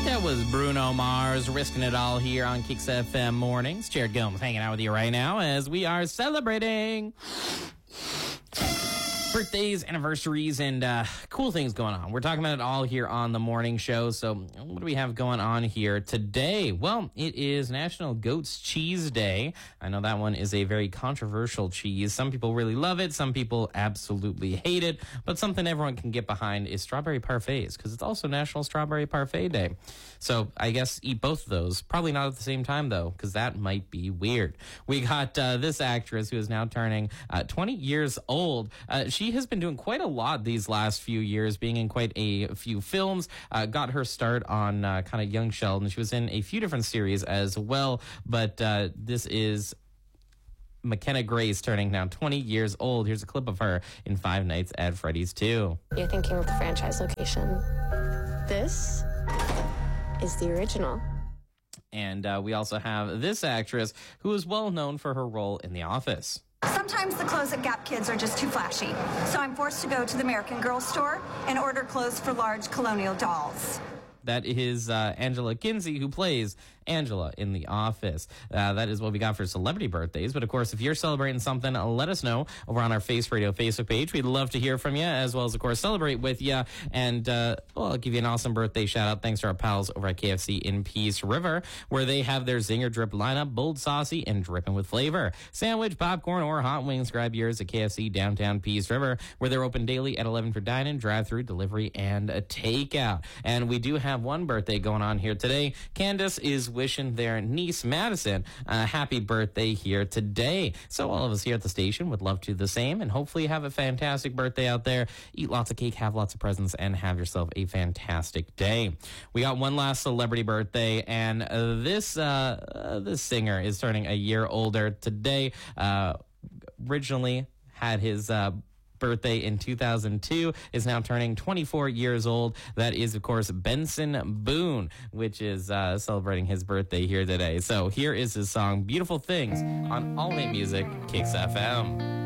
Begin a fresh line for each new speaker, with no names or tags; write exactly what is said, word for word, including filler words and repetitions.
That was Bruno Mars, risking it all here on Kicks F M Mornings. Jared Gilms hanging out with you right now as we are celebrating birthdays, anniversaries, and uh, cool things going on. We're talking about it all here on the morning show. So what do we have going on here today? Well, it is National Goat's Cheese Day. I know that one is a very controversial cheese. Some people really love it. Some people absolutely hate it. But something everyone can get behind is strawberry parfaits, because it's also National Strawberry Parfait Day. So I guess eat both of those. Probably not at the same time, though, because that might be weird. We got uh, this actress who is now turning uh, twenty years old. Uh, she has been doing quite a lot these last few years, being in quite a few films. Uh, got her start on uh, kind of Young Sheldon. She was in a few different series as well, but uh, this is McKenna Grace turning now twenty years old. Here's a clip of her in Five Nights at Freddy's two.
You're thinking of the franchise location. This is the original.
And uh, we also have this actress who is well known for her role in The Office.
Sometimes the clothes at Gap Kids are just too flashy, so I'm forced to go to the American Girl store and order clothes for large colonial dolls.
That is uh, Angela Kinsey, who plays Angela in The Office. Uh, that is what we got for celebrity birthdays. But, of course, if you're celebrating something, let us know over on our Face Radio Facebook page. We'd love to hear from you, as well as, of course, celebrate with you. And, uh, well, I'll give you an awesome birthday shout-out thanks to our pals over at K F C in Peace River, where they have their Zinger Drip lineup, bold, saucy, and dripping with flavor. Sandwich, popcorn, or hot wings, grab yours at K F C downtown Peace River, where they're open daily at eleven for dine-in, drive-through, delivery, and a takeout. And we do have one birthday going on here today. Candace is wishing their niece Madison a happy birthday here today. So all of us here at the station would love to do the same, and hopefully have a fantastic birthday out there. Eat lots of cake, have lots of presents, and have yourself a fantastic day. We got one last celebrity birthday, and uh, this uh, uh, this singer is turning a year older today. Uh, originally had his uh, birthday in two thousand two, is now turning twenty-four years old. That is, of course, Benson Boone, which is uh, celebrating his birthday here today. So here is his song, Beautiful Things, on All Night Music, Kicks F M.